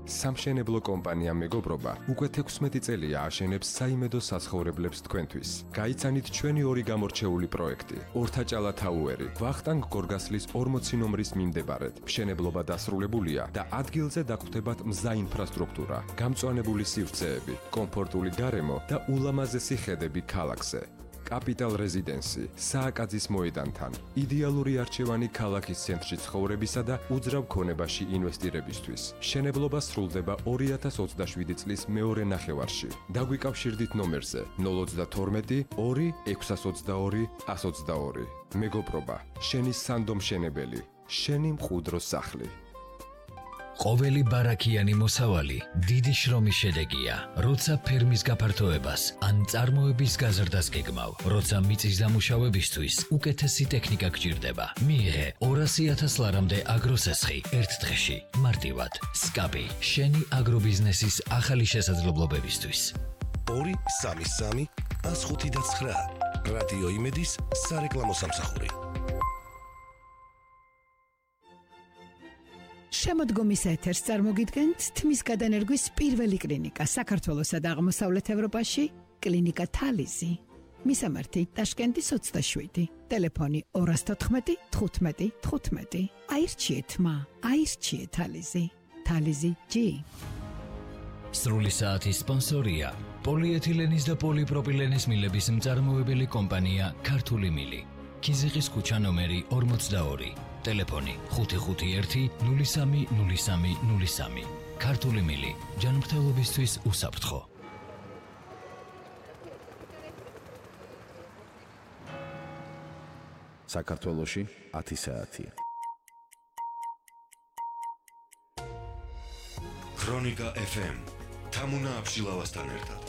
სამშენებლო კომპანია მეგობრობა უკვე 16 წელია აშენებს საიმედო საცხოვრებლებს თქვენთვის. გაიცანით ჩვენი ორი გამორჩეული პროექტი. ორთაჭალა თაუერი, ვახტანგ გორგასლის 40 ნომრის მიმდებარედ. მშენებლობა დასრულებულია და ადგილზე დაგვხვდებათ მზა ინფრასტრუქტურა, გამწვანებული სივრცეები, კომფორტული გარემო და ულამაზესი ხედები ქალაქზე. Capital Residency, სააკაძის მოედანთან, იდეალური არჩევანი ქალაქის ცენტრში ცხოვრებისა და უძრავ ქონებაში ინვესტირებისთვის. მშენებლობა სრულდება 2027 წლის მეორე ნახევარში. დაგვიკავშირდით ნომერზე 032 2 622 122. მეგობრობა, შენი სანდო მშენებელი, შენი მყუდრო სახლი. ყოველი ბარაქიანი მოსავალი დიდი შრომის შედეგია, როცა ფერმის გაფართოებას ან წარმოების გაზრდას გეგმავ, როცა მიწის დამუშავებისთვის უკეთესი ტექნიკა გჭირდება. მიიღე 200,000 ლარამდე აგროსესხი ერთ დღეში, მარტივად. SCABI, შენი აგრობიზნესის ახალი შესაძლებლობებისთვის. 233 159 რადიო იმედის სარეკლამო სამსახური. შემოდგომის ეთერს წარმოგიდგენთ თმის გადანერგვის პირველი კლინიკა საქართველოსა და აღმოსავლეთ ევროპაში, კლინიკა თალიზი. მისამართი ტაშკენტის 27, ტელეფონი 214 15 15. აირჩიეთ მა, აირჩიეთ თალიზი. თალიზი G. სრული საათის სპონსორია პოლიეთილენის და პოლიპროპილენის მილების მწარმოებელი კომპანია ქართული მილი. ქიზიყის ქუჩა ნომერი 42. ტელეფონი 551 03 03 03. ქართული მილი, ჯანმრთელობისთვის უსაფრთხო. საქართველოში 10 საათი. ქრონიკა FM. თამუნა აბშილავასთან ერთად.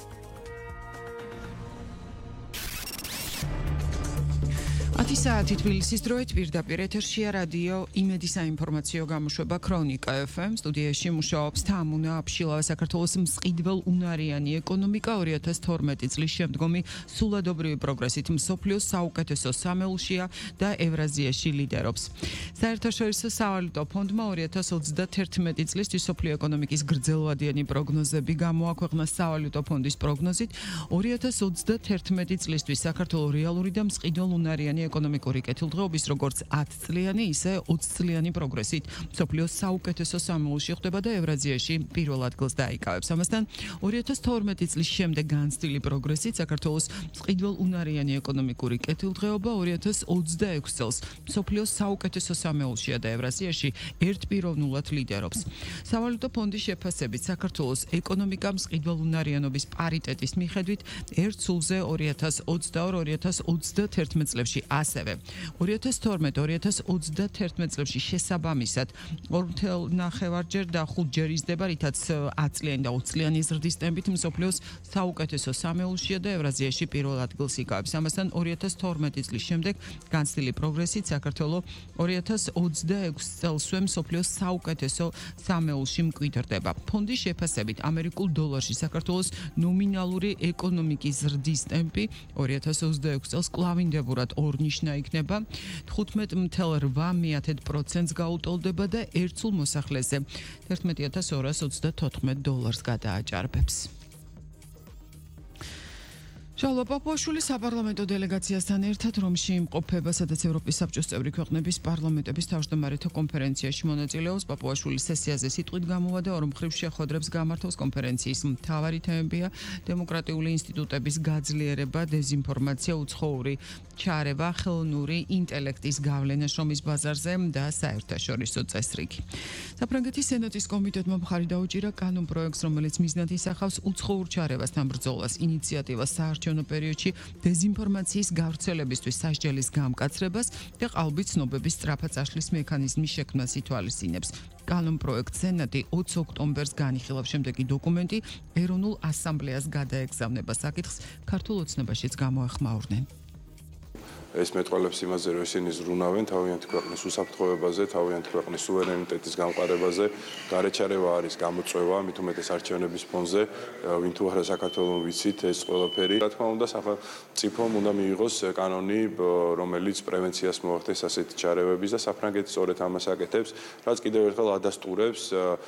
საათი თბილისის დროით პირდაპირ ეთერშია რადიო იმედის საინფორმაციო გამოშვება ქრონიკა FM. სტუდიაში მუშაობს თამუნა აბშილავა. საქართველოს მსყიდველ უნარიანი ეკონომიკა 2012 წლის შემდგომი სულადობრივი პროგრესით მსოფლიოს საუკეთესო სამეულშია და ევრაზიაში ლიდერობს. საერთაშორისო სავალუტო ფონდმა 2031 წლისთვის მსოფლიო ეკონომიკის გრძელვადიანი პროგნოზები გამოაქვეყნა. სავალუტო ფონდის პროგნოზით 2031 წლისთვის საქართველოს რეალური და მსყიდველ უნარიანი ეკონომიკური კეთილდღეობის როგორც 10 წლიანი, ისე 20 წლიანი პროგრესით მსოფლიოს საუკეთესო სამეულში ხდება და ევრაზიაში პირველ ადგილს დაიკავებს. ამასთან 2012 წლის შემდეგ განცდილი პროგრესით საქართველოს მსყიდველ უნარიანი ეკონომიკური კეთილდღეობა 2026 წელს მსოფლიოს საუკეთესო სამეულშია და ევრაზიაში ერთპიროვნულად ლიდერობს. სავალუტო ფონდის შეფასებით საქართველოს ეკონომიკა მსყიდველ უნარიანობის პარიტეტის მიხედვით ერთ სულზე 2022-2031 წლებში ასევე 2012-2031 წლებში შესაბამისად 2.9 და 5-ჯერ იზრდება, რითაც 10 წლიანი და 20 წლიანი ზრდის ტემპით მსოფლიოს საუკეთესო სამეულშია და ევრაზიაში პირველ ადგილს იკავებს. ამასთან 2012 წლის შემდეგ განცდილი პროგრესით საქართველოს 2026 წელსვე მსოფლიოს საუკეთესო სამეულში მკვიდრდება. ფონდის შეფასებით ამერიკულ დოლარში საქართველოს ნომინალური ეკონომიკის ზრდის ტემპი 2026 წელს კლავინდებურად ორნიშნა იქნება, 15.8% გაუტოლდება და ერთ სულ მოსახლეზე $11,234 გადააჭარბებს. ჟალვა პაპუაშვილი საპარლამენტო დელეგაციასთან ერთად რომში იმყოფება, სადაც ევროპის საბჭოს წევრი ქვეყნების პარლამენტების თავმჯდომარეთა კონფერენციაში მონაწილეობს. პაპუაშვილის სესიაზე სიტყვით გამოვიდა და ორმხრივ შეხვედრებს გამართავს. კონფერენციის მთავარი თემებია დემოკრატიული ინსტიტუტების გაძლიერება, დეზინფორმაცია, უცხოური ჩარევა, ხელოვნური ინტელექტის გავლენა შრომის ბაზარზე და საერთაშორისო წესრიგი. საფრანგეთის სენატის კომიტეტმა მხარი დაუჭირა კანონ პროექტს, რომელიც მიზნად ისახავს უცხოურ ჩარევასთან ბრძოლას. ინიციატივას საარჩევნო პერიოდში დეზინფორმაციის გავრცელებისთვის სასჯელის გამკაცრებას და ყალბით ცნობების სწრაფად წაშლის მექანიზმის შექმნას ითვალისწინებს. კანონ პროექტს სენატი 20 ოქტომბერს განიხილავს. შემდეგი დოკუმენტი ეროვნულ ასამბლეას გადაეგზავნება. საკითხს ქართულ ოცნებაშიც გამოეხმაურნენ. ეს მეტყველებს იმაზე, რომ ისინი ზრუნავენ თავიანთი ქვეყნის უსაფრთხოებაზე, თავიანთი ქვეყნის სუვერენიტეტის გამყარებაზე. გარეჩარევა არის გამოწვევა, მით უმეტეს არჩევნების ფონზე, ვინ თუ არა საქართველოს ვიცით ეს ყველაფერი. რა თქმა უნდა, სახელმწიფომ უნდა მიიღოს კანონი, რომელიც პრევენციას მოახდენს ასეთი ჩარევების და საფრანგეთი სწორედ ამას აკეთებს, რაც კიდევ ერთხელ ადასტურებს